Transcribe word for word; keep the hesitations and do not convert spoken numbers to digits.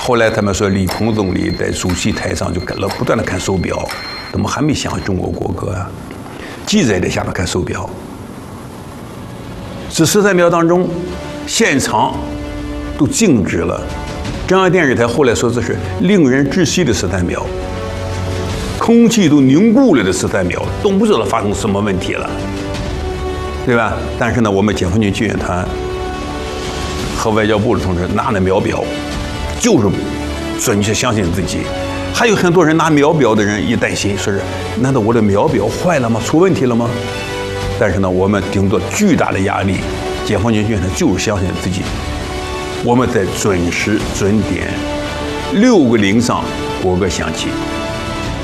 后来他们说李鹏总理在主席台上就看了，不断的看手表，怎么还没响中国国歌啊？记者也在下面看手表。这十三秒当中，现场都静止了。中央电视台后来说这是令人窒息的十三秒，空气都凝固了的十三秒，都不知道发生什么问题了，对吧？但是呢，我们解放军救援团和外交部的同志拿了秒表，就是准确相信自己。还有很多人拿秒表的人一担心，说是难道我的秒表坏了吗？出问题了吗？但是呢，我们顶着巨大的压力，解放军军团就是相信自己。我们在准时准点，六个零上国歌响起。